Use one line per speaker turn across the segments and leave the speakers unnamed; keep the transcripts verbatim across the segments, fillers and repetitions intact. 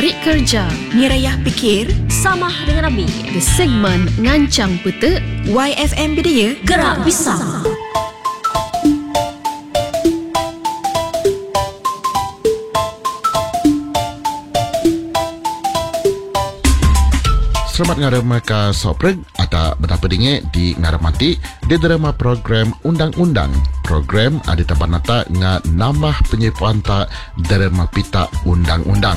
Warik kerja,
Nirayah fikir,
Samah dengan Nabi.
di segmen Ngancang Petek,
Y F M Bidaya,
Gerak Pisang.
Selamat ngarama ka Sopreg atau betapa dingin di ngaramati di drama program Undang-Undang. Program ada tabanata nga nambah penyepuan tak drama pita Undang-Undang.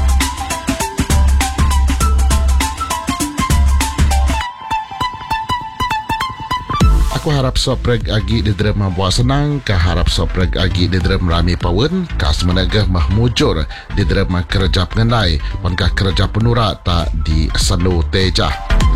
Aku harap Sopreg agi di drama buat senang, ke harap Sopreg agi di drama rami pawen, ka semenegah mahmujur di drama kerja pengendai, pun ka kerja penurak tak di selalu tejah.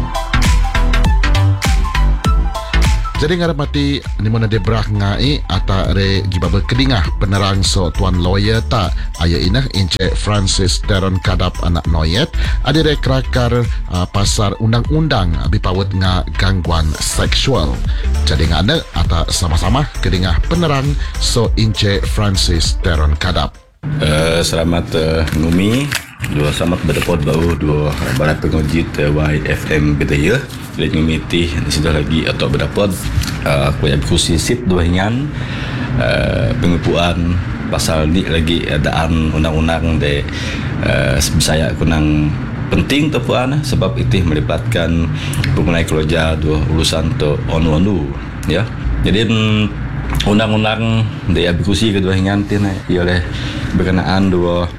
Jadi ngaramati ni mana dia berah ngai atau re gibaba kedingah penerang so tuan lawyer tak ayah inah Encik Francis Darren Kadap anak noyet ada re kerakar uh, pasar undang-undang bipawat nga gangguan seksual. Jadi ngana atau sama-sama kedingah penerang so Encik Francis Darren Kadap.
Uh, selamat uh, ngumi dua selamat berdepot bau dua barat pengojit uh, Y F M Bidaya Lek ngimiti sudah lagi atau berdapat uh, aku yang kursi sip dua hingan uh, pengupuan pasal ni lagi adaan undang-undang de uh, saya kunang penting tu puan sebab itu melibatkan pengenai kerja dua urusan tu onu-onu ya. Jadi undang-undang de kursi kedua hingan tin oleh berkenaan dua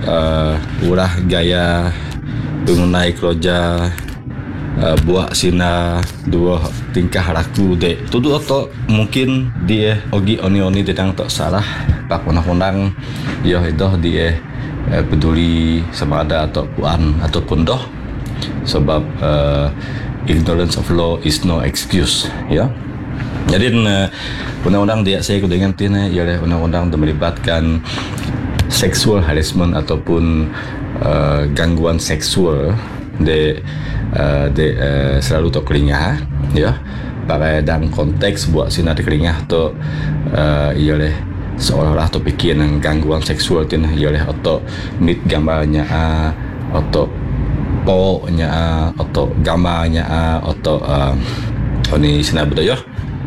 uh, urah gaya pengenai kerja Uh, buat sina dua tingkah laku de tudu atau mungkin dia ogi oni-oni tentang tak salah pak undang-undang ya dah dia uh, peduli sama ada atau puan ataupun dah sebab uh, ignorance of law is no excuse ya. Jadi uh, undang-undang dia saya dengan tina ialah undang-undang yang melibatkan sexual harassment ataupun uh, gangguan seksual de uh, de uh, selalu tok kelingah ya pada dalam konteks buat sinar kelingah tu uh, ialah seolah-olah tu fikir nang gangguan seksual tu ialah atau mit gambarnya uh, atau poknya uh, atau gambarnya uh, atau uh, ini sinar budaya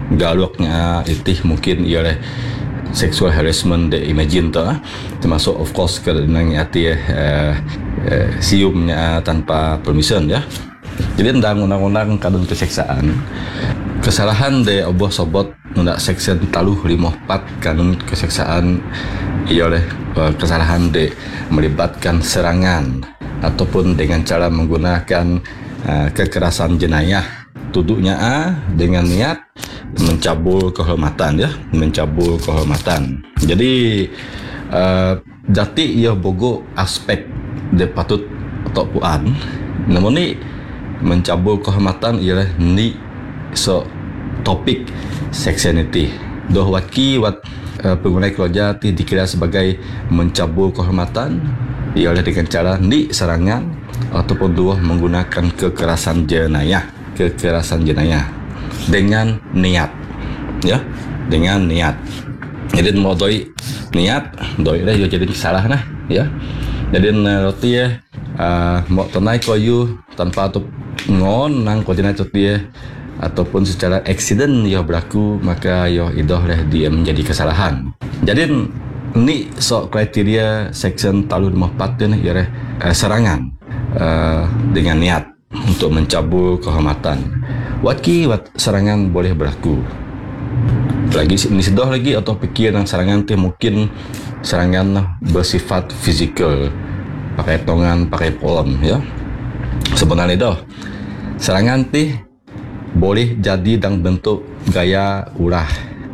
galuknya uh, itu mungkin ialah sexual harassment de imagine tu uh, termasuk of course kerana hati uh, uh, siumnya tanpa permission ya. Jadi tentang undang-undang kadun keseksaan kesalahan de oboh sobot nunda section taluh lima empat kanun keseksaan ialah uh, kesalahan de melibatkan serangan ataupun dengan cara menggunakan uh, kekerasan jenayah tuduknya uh, dengan niat mencabul kehormatan ya, mencabul kehormatan. Jadi uh, jati ia bogo aspek de patut atau puan. Namun ni mencabul kehormatan ialah ni so topik sexuality. Doh waki wat uh, pengguna kerja ti dikira sebagai mencabul kehormatan ialah dengan cara ni serangan ataupun dua menggunakan kekerasan jenayah, kekerasan jenayah dengan niat ya, dengan niat. Jadi mau doi niat doi dah jadi salah nah ya. Jadi roti ya uh, mau tenai koyu tanpa tu ngon nang koordinat dia ataupun secara accident ya berlaku maka ya idah dah dia menjadi kesalahan. Jadi ni so kriteria section talu lima empat ni ialah uh, serangan uh, dengan niat untuk mencabul kehormatan. Waki wat serangan boleh berlaku. Lagi ini sedah lagi atau fikir yang serangan tu mungkin serangan bersifat fizikal, pakai tongan, pakai polon ya. Sebenarnya dah serangan tu boleh jadi dalam bentuk gaya ulah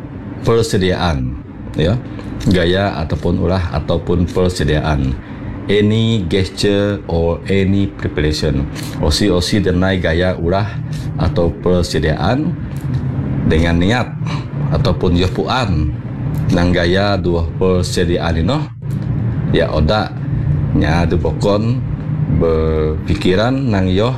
persediaan ya. Gaya ataupun ulah ataupun persediaan. Any gesture or any preparation. Osi-osi denai gaya ulah atau persediaan dengan niat ataupun yopuan nang gaya dua persediaan ini ya oda nya debokon berpikiran nang yo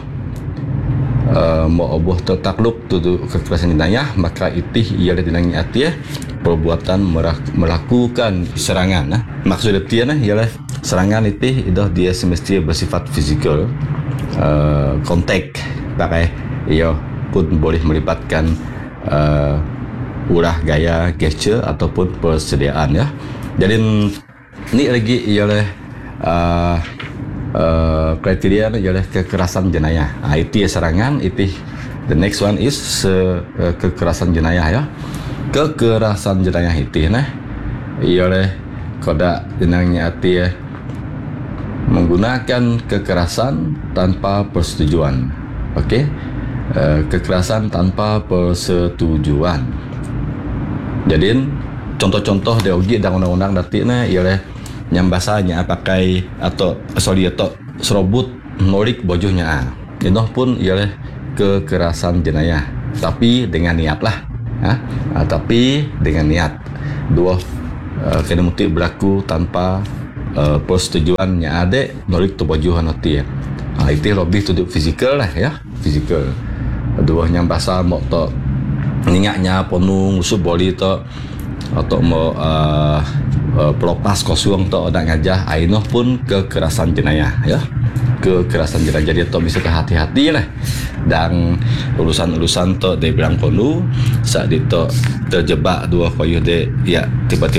uh, mau oboh tertakluk tu kekerasan jenayah maka itih ia dilangi hati perbuatan merak- melakukan serangan. Nah. Maksud dia nah, ialah serangan itu itu dia semestinya bersifat fizikal, uh, kontak pakai ia pun boleh melibatkan uh, ulah gaya, gesture ataupun persediaan ya. Jadi ni lagi ialah uh, uh, kriteria ialah kekerasan jenayah. Ha, itu serangan itu. The next one is uh, kekerasan jenayah ya. Kekerasan jenayah itu nah ialah kodak jenayah arti ya, menggunakan kekerasan tanpa persetujuan. Okey. Uh, kekerasan tanpa persetujuan. Jadi contoh-contoh dia uji dalam undang-undang datik na ialah yang bahasanya pakai atau sorry atau serobot norik bojohnya. Ini pun ialah kekerasan jenayah, tapi dengan niat lah. Ha? Ha, tapi dengan niat. Dua uh, kena muti berlaku tanpa uh, persetujuan yang ada norik tu bojoh nanti ya. Ha, itu lebih tu fizikal lah ya, fizikal. Dua yang bahasa mau tu niatnya penuh usul boli tu atau mau uh, uh, pelopas kosong tu ada ngajah ainoh pun kekerasan jenayah ya, kekerasan jenayah. Jadi tu bisa hati-hati lah dan urusan-urusan tu dia bilang penuh saat dia tu terjebak dua koyuh dia ya tiba-tiba